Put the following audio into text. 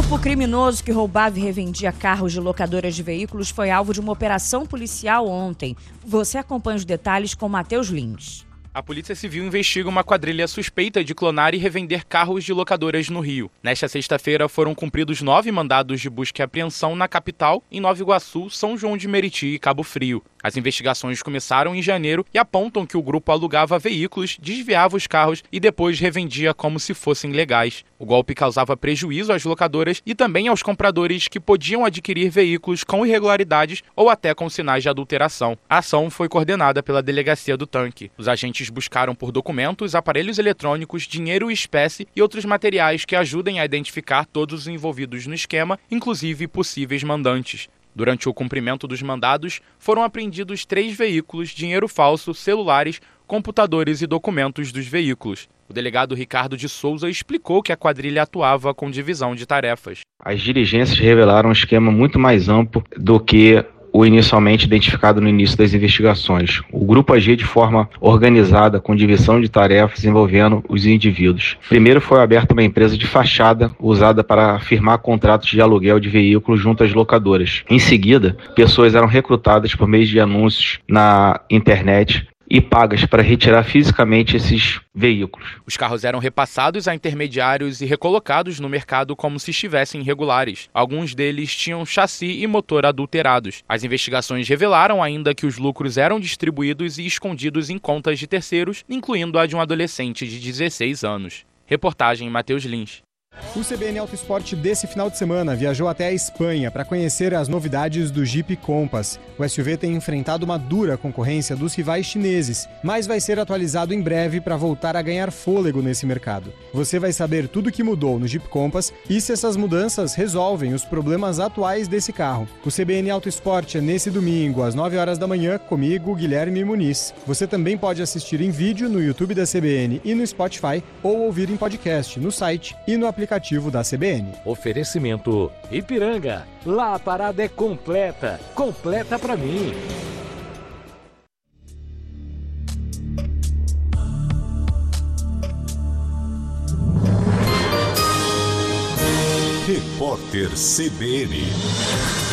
grupo criminoso que roubava e revendia carros de locadoras de veículos foi alvo de uma operação policial ontem. Você acompanha os detalhes com Matheus Lins. A Polícia Civil investiga uma quadrilha suspeita de clonar e revender carros de locadoras no Rio. Nesta sexta-feira foram cumpridos 9 mandados de busca e apreensão na capital, em Nova Iguaçu, São João de Meriti e Cabo Frio. As investigações começaram em janeiro e apontam que o grupo alugava veículos, desviava os carros e depois revendia como se fossem legais. O golpe causava prejuízo às locadoras e também aos compradores que podiam adquirir veículos com irregularidades ou até com sinais de adulteração. A ação foi coordenada pela Delegacia do Tanque. Os agentes buscaram por documentos, aparelhos eletrônicos, dinheiro e espécie e outros materiais que ajudem a identificar todos os envolvidos no esquema, inclusive possíveis mandantes. Durante o cumprimento dos mandados, foram apreendidos 3 veículos, dinheiro falso, celulares, computadores e documentos dos veículos. O delegado Ricardo de Souza explicou que a quadrilha atuava com divisão de tarefas. As diligências revelaram um esquema muito mais amplo do que o inicialmente identificado no início das investigações. O grupo agia de forma organizada, com divisão de tarefas envolvendo os indivíduos. Primeiro foi aberta uma empresa de fachada usada para firmar contratos de aluguel de veículos junto às locadoras. Em seguida, pessoas eram recrutadas por meio de anúncios na internet e pagas para retirar fisicamente esses veículos. Os carros eram repassados a intermediários e recolocados no mercado como se estivessem irregulares. Alguns deles tinham chassi e motor adulterados. As investigações revelaram ainda que os lucros eram distribuídos e escondidos em contas de terceiros, incluindo a de um adolescente de 16 anos. Reportagem Matheus Lins. O CBN Auto Esporte desse final de semana viajou até a Espanha para conhecer as novidades do Jeep Compass. O SUV tem enfrentado uma dura concorrência dos rivais chineses, mas vai ser atualizado em breve para voltar a ganhar fôlego nesse mercado. Você vai saber tudo o que mudou no Jeep Compass e se essas mudanças resolvem os problemas atuais desse carro. O CBN Auto Esporte é nesse domingo, às 9 horas da manhã, comigo, Guilherme Muniz. Você também pode assistir em vídeo no YouTube da CBN e no Spotify ou ouvir em podcast no site e no aplicativo da CBN. Oferecimento Ipiranga. Lá a parada é completa. Completa pra mim. Repórter CBN.